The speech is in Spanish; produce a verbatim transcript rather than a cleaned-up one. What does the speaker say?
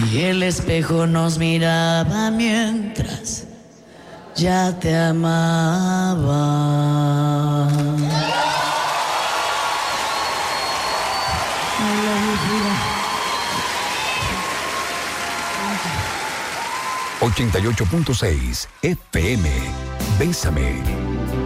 y el espejo nos miraba mientras ya te amaba. ochenta y ocho punto seis F M. Bésame.